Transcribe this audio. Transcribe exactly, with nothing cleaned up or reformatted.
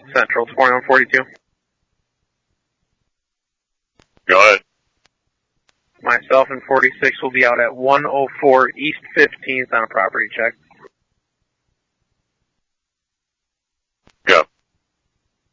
Central twenty-one forty-two. Go ahead. Myself and forty-six will be out at one oh four East fifteenth on a property check.